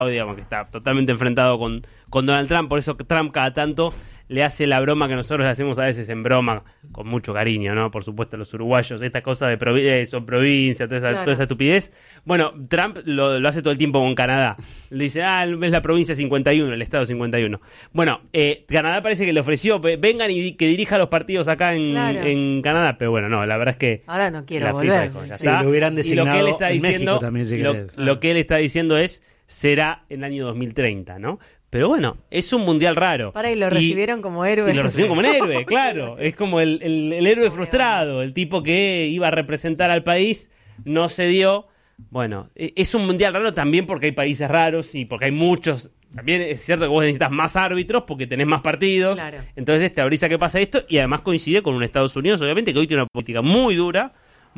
digamos que está totalmente enfrentado con Donald Trump, por eso Trump cada tanto le hace la broma que nosotros le hacemos a veces en broma, con mucho cariño, ¿no? Por supuesto, los uruguayos, esta cosa de son provincia, toda esa estupidez. Bueno, Trump lo hace todo el tiempo con Canadá. Le dice, es la provincia 51, el estado 51. Bueno, Canadá parece que le ofreció, vengan y que dirija los partidos acá en Canadá, pero bueno, no, la verdad es que... Ahora no quiero volver. Lo hubieran designado y lo que él está diciendo, México también, si lo que él está diciendo será en el año 2030, ¿no? Pero bueno, es un mundial raro. Y lo recibieron como héroe. Y lo recibieron como un héroe, claro. Es como el héroe frustrado, el tipo que iba a representar al país, no se dio. Bueno, es un mundial raro también porque hay países raros y porque hay muchos. También es cierto que vos necesitas más árbitros porque tenés más partidos. Claro. Entonces te abrís a que pasa esto y además coincide con un Estados Unidos, obviamente, que hoy tiene una política muy dura.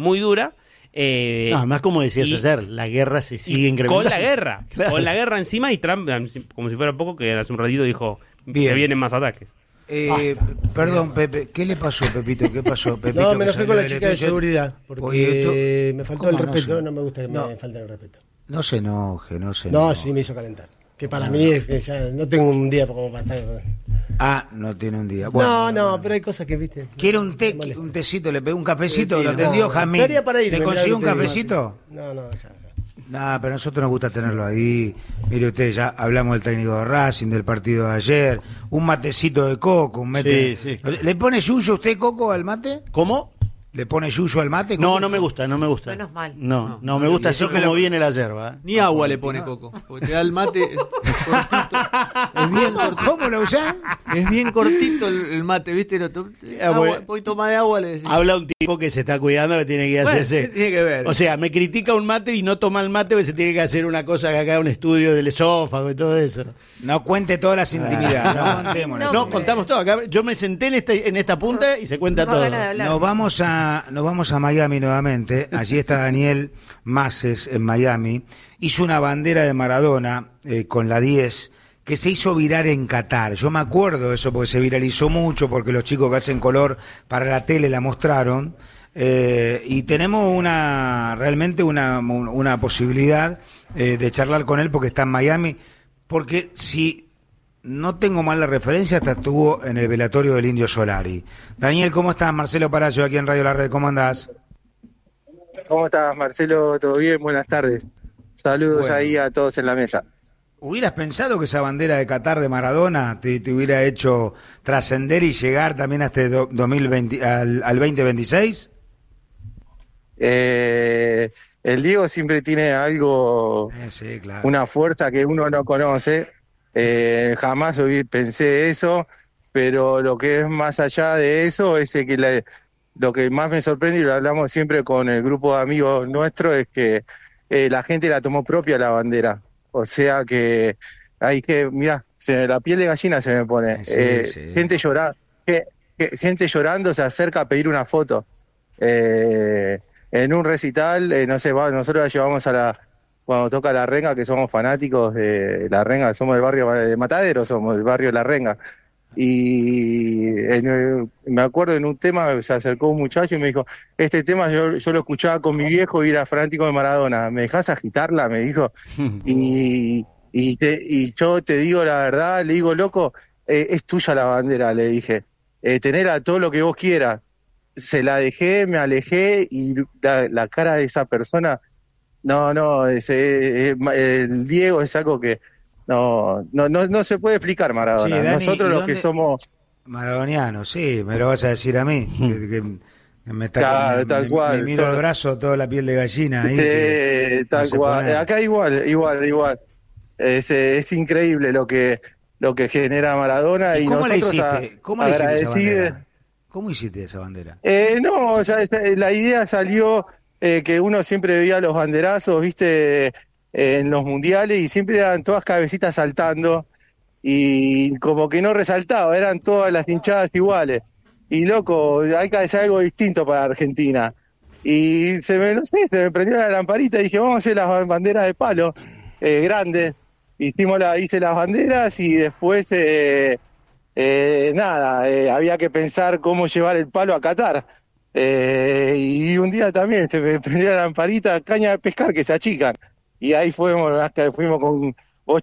Además, como decías ayer, la guerra se sigue incrementando. Con la guerra encima, y Trump, como si fuera poco, que hace un ratito dijo, Bien. Se vienen más ataques. Perdón, Pepe, ¿qué le pasó, Pepito? ¿Qué pasó, Pepito? No, me enojé con la chica de seguridad, porque me faltó el respeto, no me gusta que me falten el respeto. No se enoje, no se No, enoje. sí, me hizo calentar. Que para mí es que ya no tengo un día como para estar... No tiene un día. Bueno, no, pero hay cosas que, viste... ¿Quiere un tecito? ¿Le pegó un cafecito? ¿Lo atendió Jamín? ¿Le consiguió un cafecito? No, ya. No, pero a nosotros nos gusta tenerlo ahí. Mire usted, ya hablamos del técnico de Racing, del partido de ayer. Un matecito de coco, un mate. Sí. ¿Le pone yuyo usted, Coco, al mate? ¿Cómo? ¿Le pone yuyo al mate? No me gusta. Menos mal. No, me gusta así como viene la yerba. Ni agua le pone Coco, porque te da el mate cortito. Es bien cortito. ¿Cómo lo usan? Es bien cortito el mate, ¿viste? Un poquito más de agua le decís. Habla un tipo que se está cuidando, que tiene que hacerse. ¿Qué tiene que ver? O sea, me critica un mate y no toma el mate, porque se tiene que hacer una cosa que acá, un estudio del esófago y todo eso. No cuente todas las intimidades. No, contamos todo. Acá, yo me senté en esta punta y se cuenta todo. Nos vamos a Miami nuevamente. Allí está Daniel Maces en Miami. Hizo una bandera de Maradona con la 10 que se hizo viral en Qatar. Yo me acuerdo de eso porque se viralizó mucho, porque los chicos que hacen color para la tele la mostraron. Y tenemos realmente una posibilidad de charlar con él porque está en Miami. Porque si no tengo mal la referencia, hasta estuvo en el velatorio del Indio Solari. Daniel, ¿cómo estás? Marcelo Palacio, aquí en Radio La Red, ¿cómo andás? ¿Cómo estás, Marcelo? ¿Todo bien? Buenas tardes. Saludos ahí a todos en la mesa. ¿Hubieras pensado que esa bandera de Qatar de Maradona te hubiera hecho trascender y llegar también hasta 2020, al 2026? El Diego siempre tiene algo, sí, claro. Una fuerza que uno no conoce. Jamás pensé eso, pero lo que es más allá de eso es que lo que más me sorprende, y lo hablamos siempre con el grupo de amigos nuestros, es que la gente la tomó propia la bandera. O sea que mirá, la piel de gallina se me pone. Sí. Gente gente llorando se acerca a pedir una foto. En un recital, no sé, nosotros la llevamos cuando toca La Renga, que somos fanáticos de La Renga, somos del barrio de Matadero, somos del barrio de La Renga. Y me acuerdo en un tema, se acercó un muchacho y me dijo, este tema yo lo escuchaba con mi viejo y era fanático de Maradona, ¿me dejás agitarla? Me dijo. y yo te digo la verdad, le digo, loco, es tuya la bandera, le dije, tenela todo lo que vos quieras. Se la dejé, me alejé y la cara de esa persona, el Diego es algo que no se puede explicar, Maradona. Sí, Dani, nosotros los que somos maradonianos, sí, me lo vas a decir a mí, que me está, claro, tal cual. Me miro el brazo, toda la piel de gallina ahí. Tal cual. Acá igual. Es increíble lo que genera Maradona. ¿Y cómo nosotros ¿Cómo le hiciste esa bandera? ¿Cómo hiciste esa bandera? La idea salió que uno siempre veía los banderazos, viste, en los mundiales, y siempre eran todas cabecitas saltando y como que no resaltaba, eran todas las hinchadas iguales. Y loco, hay que hacer algo distinto para Argentina. Y se me prendió la lamparita y dije, vamos a hacer las banderas de palo grandes. Hice las banderas y después había que pensar cómo llevar el palo a Qatar. Y un día también se me prendió la lamparita, caña de pescar que se achican. Y ahí fuimos